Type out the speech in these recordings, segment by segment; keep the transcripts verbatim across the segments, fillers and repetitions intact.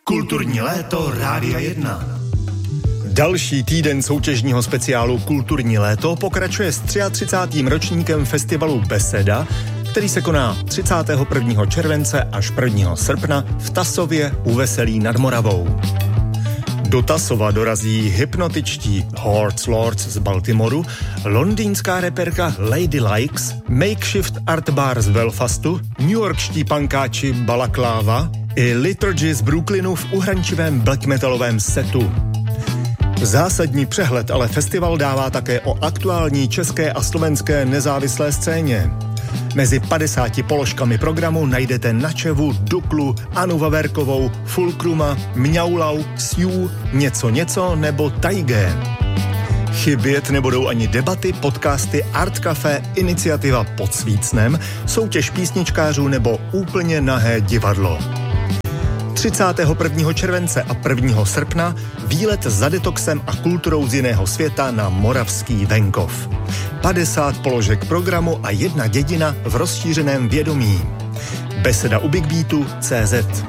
Kulturní léto Rádia jedna. Další týden soutěžního speciálu Kulturní léto pokračuje s třiatřicátým třetím ročníkem festivalu Beseda, který se koná třicátého prvního července až prvního srpna v Tasově u Veselí nad Moravou. Do Tasova dorazí hypnotičtí Hordes Lords z Baltimoru, londýnská reperka Lady Likes, Makeshift Art Bar z Belfastu, newyorkští pankáči Balaclava i Liturgy z Brooklynu v uhrančivém black metalovém setu. Zásadní přehled ale festival dává také o aktuální české a slovenské nezávislé scéně. Mezi padesáti položkami programu najdete Načevu, Duklu, Anu Vaverkovou, Fulkruma, Mňaulau, Siu, Něco něco nebo Taigé. Chybět nebudou ani debaty, podcasty, art café, iniciativa Pod svícnem, soutěž písničkářů nebo úplně nahé divadlo. třicátého prvního července a prvního srpna výlet za detoxem a kulturou z jiného světa na moravský venkov. padesát položek programu a jedna dědina v rozšířeném vědomí. Beseda u Big Beatu tečka cé zet.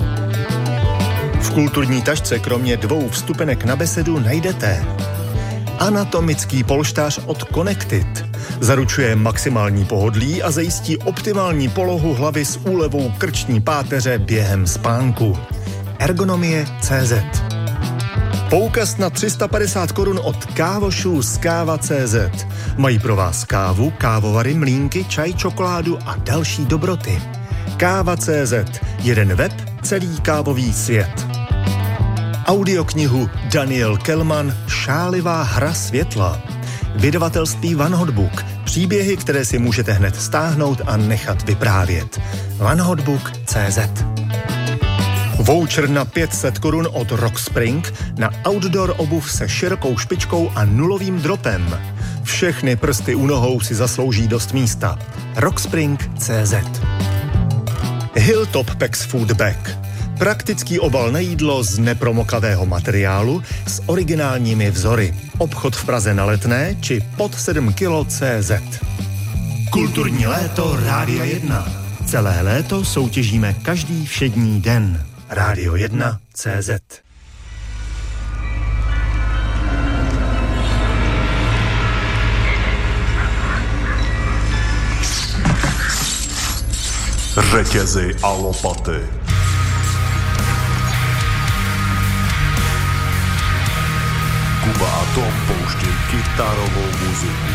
V kulturní tašce kromě dvou vstupenek na besedu najdete anatomický polštář od Connected. Zaručuje maximální pohodlí a zajistí optimální polohu hlavy s úlevou krční páteře během spánku. Ergonomie tečka cé zet. Poukaz na tři sta padesát korun od kávošů z káva tečka cé zet. Mají pro vás kávu, kávovary, mlýnky, čaj, čokoládu a další dobroty. káva tečka cé zet. Jeden web, celý kávový svět. Audioknihu Daniel Kellman Šálivá hra světla. Vydavatelství One Hot Book. Příběhy, které si můžete hned stáhnout a nechat vyprávět. one hot book tečka cé zet. Voucher na pět set korun od Rockspring na outdoor obuv se širokou špičkou a nulovým dropem. Všechny prsty u nohou si zaslouží dost místa. Rockspring tečka cé zet. Hilltop Packs Food Bag. Praktický obal na jídlo z nepromokavého materiálu s originálními vzory. Obchod v Praze na Letné či pod sedm kilo tečka cé zet. Kulturní léto Rádia jedna. Celé léto soutěžíme každý všední den. Rádio jedna tečka cé zet. Řetězy a lopaty. Kuba a Tom pouštěj kytarovou muziku.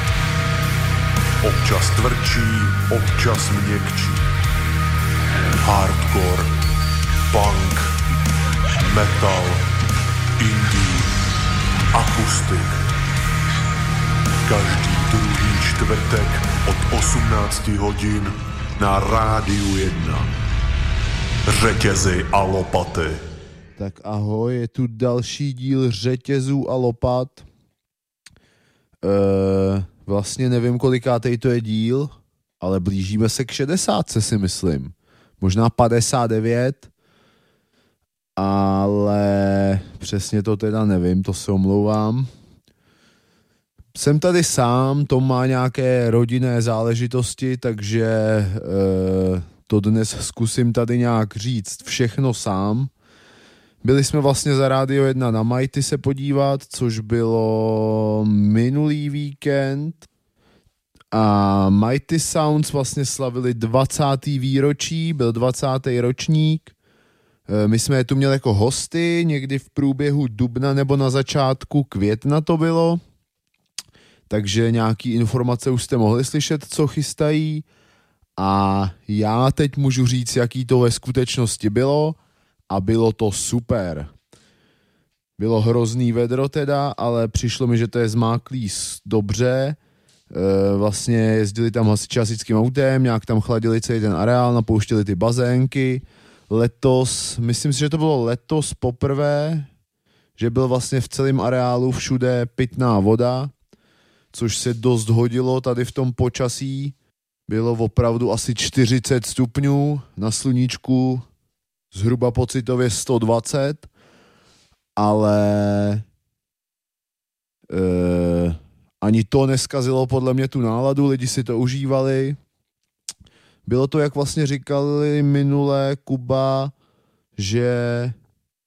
Občas tvrdší, občas měkčí. Hardcore, punk, metal, indie, akustik. Každý druhý čtvrtek od osmnácti hodin na Rádiu jedna. Řetězy a lopaty. Tak ahoj, je tu další díl Řetězů a lopat. E, vlastně nevím, kolikátej to je díl, ale blížíme se k šedesátce, si myslím. Možná padesát devět, ale přesně to teda nevím, to se omlouvám. Jsem tady sám, Tom má nějaké rodinné záležitosti, takže e, to dnes zkusím tady nějak říct všechno sám. Byli jsme vlastně za Rádio jedna na Mighty se podívat, což bylo minulý víkend. A Mighty Sounds vlastně slavili dvacátý výročí, byl dvacátý ročník. My jsme je tu měli jako hosty, někdy v průběhu dubna nebo na začátku května to bylo. Takže nějaký informace už jste mohli slyšet, co chystají. A já teď můžu říct, jaký to ve skutečnosti bylo. A bylo to super. Bylo hrozný vedro teda, ale přišlo mi, že to je zmáklý dobře. E, vlastně jezdili tam hasiči hasičským autem, nějak tam chladili celý ten areál, napouštěli ty bazénky. Letos, myslím si, že to bylo letos poprvé, že byl vlastně v celém areálu všude pitná voda, což se dost hodilo tady v tom počasí. Bylo opravdu asi čtyřicet stupňů, na sluníčku zhruba pocitově sto dvacet, ale e, ani to neskazilo podle mě tu náladu, lidi si to užívali. Bylo to, jak vlastně říkali minule Kuba, že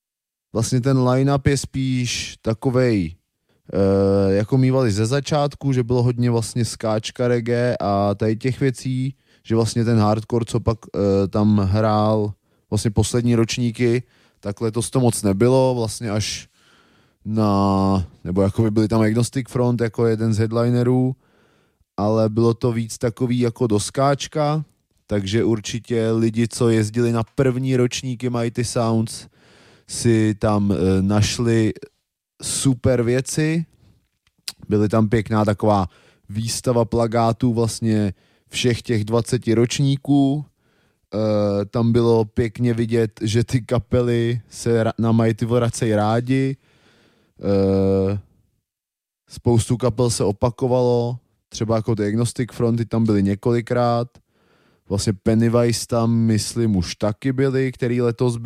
vlastně ten line-up je spíš takovej, uh, jako mívali ze začátku, že bylo hodně vlastně skáčka, reggae a tady těch věcí, že vlastně ten hardcore, co pak uh, tam hrál vlastně poslední ročníky, tak letos to moc nebylo, vlastně až na, nebo jako by byli tam Agnostic Front jako jeden z headlinerů, ale bylo to víc takový jako do skáčka, takže určitě lidi, co jezdili na první ročníky Mighty Sounds, si tam uh, našli super věci. Byly tam pěkná taková výstava plakátů vlastně všech těch dvaceti ročníků. Uh, tam bylo pěkně vidět, že ty kapely se ra- na Mighty vracejí rádi. Uh, spoustu kapel se opakovalo, třeba jako ty Agnostic Fronty tam byly několikrát. Vlastně Pennywise tam, myslím, už taky byli, který letos